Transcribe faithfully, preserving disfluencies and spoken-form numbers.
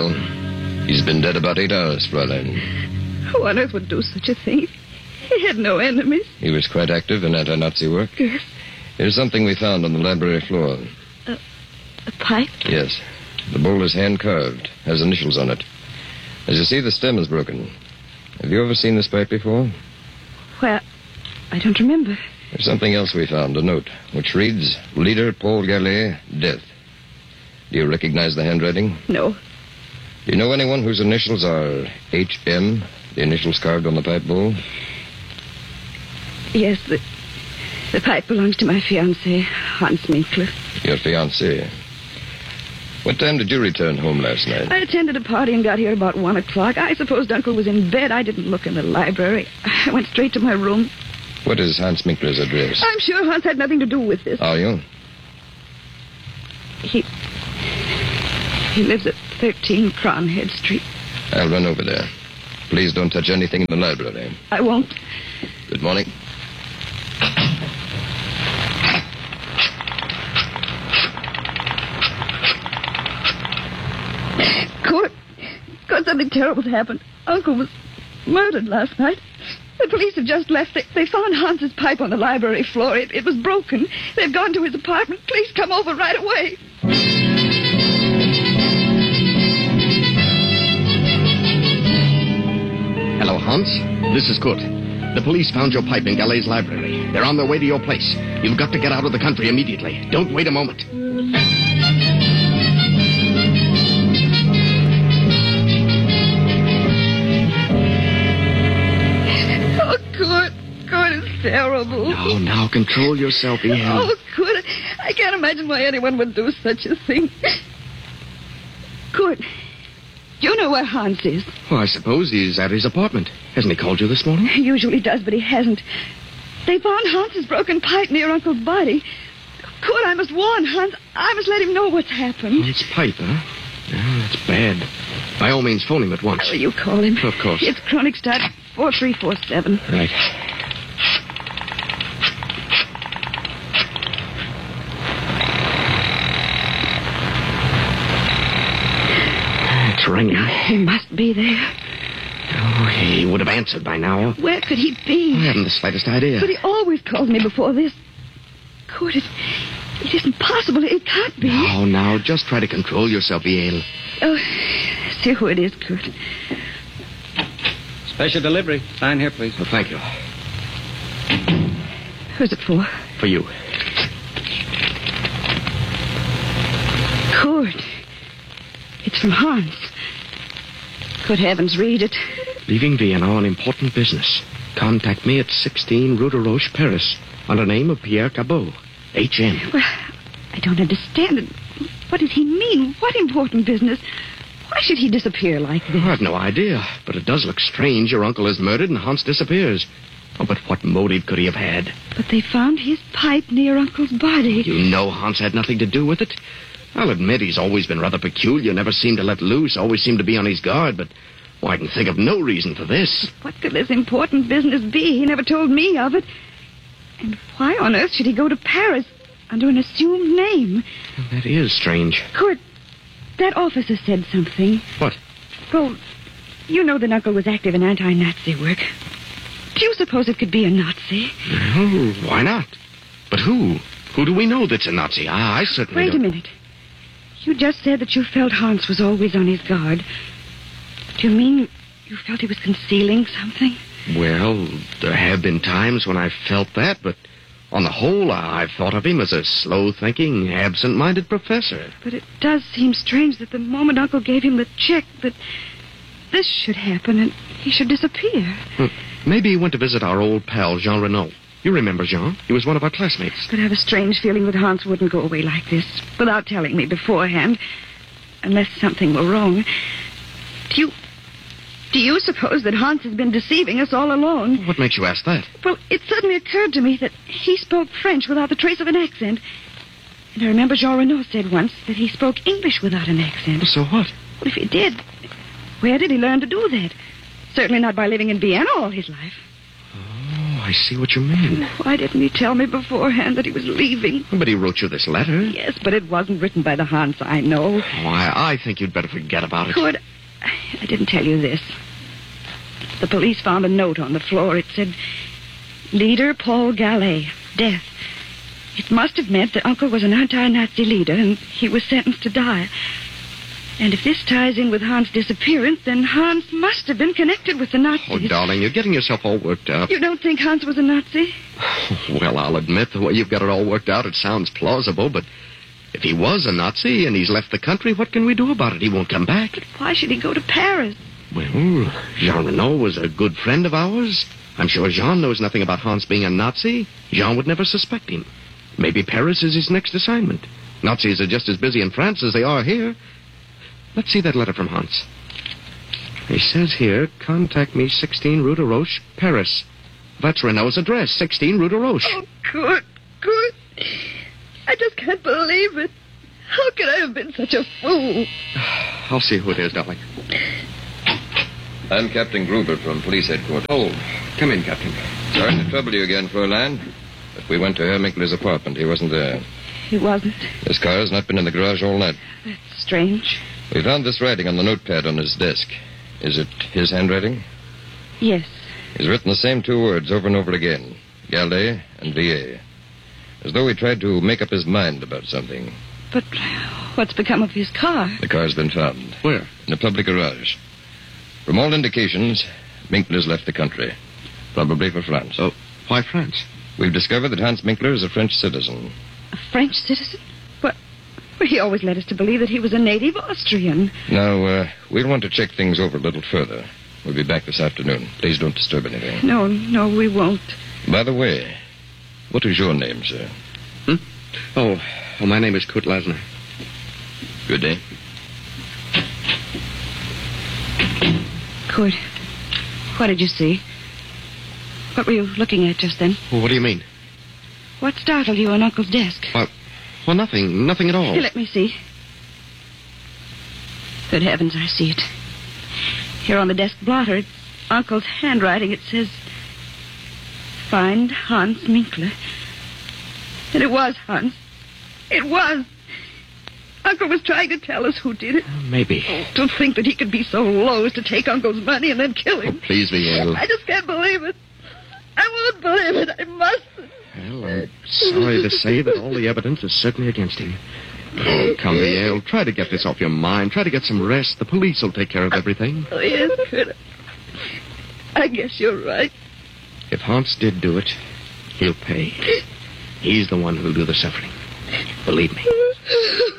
Well, he's been dead about eight hours, Fräulein. Who on earth would do such a thing? He had no enemies. He was quite active in anti-Nazi work. Yes. Here's something we found on the library floor. Uh, a pipe? Yes. The bowl is hand-carved, has initials on it. As you see, the stem is broken. Have you ever seen this pipe before? Well, I don't remember. There's something else we found, a note, which reads, Leader Paul Gallet, death. Do you recognize the handwriting? No. Do you know anyone whose initials are H M, the initials carved on the pipe bowl? Yes, the, the pipe belongs to my fiancé, Hans Minkler. Your fiancé. What time did you return home last night? I attended a party and got here about one o'clock. I supposed Uncle was in bed. I didn't look in the library. I went straight to my room. What is Hans Minkler's address? I'm sure Hans had nothing to do with this. Are you? He... He lives at thirteen Cronhead Street. I'll run over there. Please don't touch anything in the library. I won't. Good morning. Court. Court, something terrible happened. Uncle was murdered last night. The police have just left. They, they found Hans's pipe on the library floor. It, it was broken. They've gone to his apartment. Please come over right away. Hello, Hans. This is Kurt. The police found your pipe in Gallet's library. They're on their way to your place. You've got to get out of the country immediately. Don't wait a moment. Oh, Kurt. Kurt is terrible. Now, now, control yourself, Ian. Oh, Kurt, I can't imagine why anyone would do such a thing. Kurt, do you know where Hans is? Well, I suppose he's at his apartment. Hasn't he called you this morning? He usually does, but he hasn't. They found Hans's broken pipe near Uncle's body. Kurt, I must warn Hans. I must let him know what's happened. Hans' pipe, huh? Yeah, that's bad. By all means, phone him at once. Will you call him? Of course. It's Kronigstadt four three four seven. Right. It's ringing. He must be there. Oh, he would have answered by now. Where could he be? I haven't the slightest idea. But he always calls me before this. Kurt, it, it isn't possible. It can't be. Oh, now, just try to control yourself, Yale. Oh, see who it is, Kurt. Special delivery. Sign here, please. Well, thank you. Who's it for? For you. Kurt. It's from Hans. Good heavens, read it. Leaving Vienna on important business. Contact me at sixteen Rue de Roche, Paris, under name of Pierre Cabot, H M. Well, I don't understand it. What does he mean? What important business? Why should he disappear like this? I've no idea, but it does look strange. Your uncle is murdered and Hans disappears. Oh, but what motive could he have had? But they found his pipe near Uncle's body. You know Hans had nothing to do with it. I'll admit he's always been rather peculiar, never seemed to let loose, always seemed to be on his guard, but well, I can think of no reason for this. What could this important business be? He never told me of it. And why on earth should he go to Paris under an assumed name? Well, that is strange. Kurt, that officer said something. What? Well, you know that Uncle was active in anti-Nazi work. Do you suppose it could be a Nazi? Well, why not? But who? Who do we know that's a Nazi? I, I certainly Wait don't. a minute. You just said that you felt Hans was always on his guard. Do you mean you felt he was concealing something? Well, there have been times when I've felt that, but on the whole, I've thought of him as a slow-thinking, absent-minded professor. But it does seem strange that the moment Uncle gave him the check, that this should happen and he should disappear. Well, maybe he went to visit our old pal, Jean Renault. You remember Jean? He was one of our classmates. But I have a strange feeling that Hans wouldn't go away like this without telling me beforehand, unless something were wrong. Do you... Do you suppose that Hans has been deceiving us all along? What makes you ask that? Well, it suddenly occurred to me that he spoke French without the trace of an accent. And I remember Jean Renault said once that he spoke English without an accent. So what? Well, if he did, where did he learn to do that? Certainly not by living in Vienna all his life. Oh, I see what you mean. Why didn't he tell me beforehand that he was leaving? But he wrote you this letter. Yes, but it wasn't written by the Hans I know. Oh, I, I think you'd better forget about it. Good. I didn't tell you this. The police found a note on the floor. It said, Leader Paul Gallet, death. It must have meant that Uncle was an anti-Nazi leader and he was sentenced to die. And if this ties in with Hans' disappearance, then Hans must have been connected with the Nazis. Oh, darling, you're getting yourself all worked up. You don't think Hans was a Nazi? Well, I'll admit, the way you've got it all worked out, it sounds plausible, but if he was a Nazi and he's left the country, what can we do about it? He won't come back. But why should he go to Paris? Well, Jean Renault was a good friend of ours. I'm sure Jean knows nothing about Hans being a Nazi. Jean would never suspect him. Maybe Paris is his next assignment. Nazis are just as busy in France as they are here. Let's see that letter from Hans. He says here, contact me, sixteen Rue de Roche, Paris. That's Renault's address, sixteen Rue de Roche. Oh, good, good. I just can't believe it. How could I have been such a fool? I'll see who it is, darling. I'm Captain Gruber from police headquarters. Oh, come in, Captain. Sorry to trouble you again, Fräulein, but we went to Herr Minkler's apartment. He wasn't there. He wasn't. His car has not been in the garage all night. That's strange. We found this writing on the notepad on his desk. Is it his handwriting? Yes. He's written the same two words over and over again. Gallet and V A. As though he tried to make up his mind about something. But what's become of his car? The car's been found. Where? In a public garage. From all indications, Minkler's left the country. Probably for France. Oh, why France? We've discovered that Hans Minkler is a French citizen. A French citizen? But well, he always led us to believe that he was a native Austrian. Now, uh, we'll want to check things over a little further. We'll be back this afternoon. Please don't disturb anything. No, no, we won't. By the way, what is your name, sir? Hmm? Oh, well, my name is Kurt Lasner. Good day. Kurt, what did you see? What were you looking at just then? Well, what do you mean? What startled you on Uncle's desk? Well, well, nothing. Nothing at all. Here, let me see. Good heavens, I see it. Here on the desk blotter, it's Uncle's handwriting. It says, find Hans Minkler. And it was Hans. It was. Uncle was trying to tell us who did it. Maybe. To think that he could be so low as to take Uncle's money and then kill him. Oh, please, Viel. I just can't believe it. I won't believe it. I must. Well, I'm sorry to say that all the evidence is certainly against him. Oh, come, Viel. Try to get this off your mind. Try to get some rest. The police will take care of everything. Oh, yes, Kurt. I guess you're right. If Hans did do it, he'll pay. He's the one who'll do the suffering. Believe me.